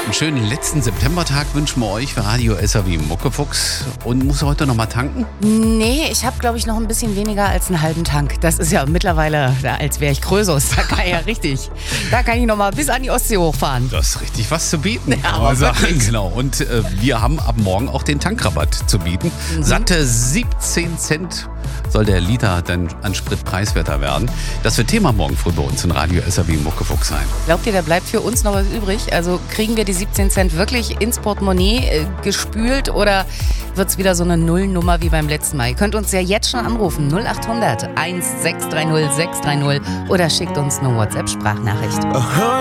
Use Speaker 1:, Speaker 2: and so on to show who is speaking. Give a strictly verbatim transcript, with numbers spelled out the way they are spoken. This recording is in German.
Speaker 1: Einen schönen letzten Septembertag wünschen wir euch für Radio S R W Muckefuchs. Und muss heute noch mal tanken?
Speaker 2: Nee, ich habe, glaube ich, noch ein bisschen weniger als einen halben Tank. Das ist ja mittlerweile, als wäre ich Krösus. Da kann ich ja richtig, da kann ich noch mal bis an die Ostsee hochfahren.
Speaker 1: Das ist richtig was zu bieten,
Speaker 2: Ja,
Speaker 1: kann man sagen.
Speaker 2: wirklich.
Speaker 1: Genau. Und äh, wir haben ab morgen auch den Tankrabatt zu bieten.
Speaker 2: Mhm.
Speaker 1: Satte siebzehn Cent soll der Liter dann an Sprit preiswerter werden. Das wird Thema morgen früh bei uns in Radio S R W Muckefuchs sein.
Speaker 2: Glaubt ihr, da bleibt für uns noch was übrig? Also kriegen wir die siebzehn Cent wirklich ins Portemonnaie äh, gespült oder wird es wieder so eine Nullnummer wie beim letzten Mal? Ihr könnt uns ja jetzt schon anrufen, null acht hundert eins sechs drei null sechs drei null oder schickt uns eine WhatsApp-Sprachnachricht.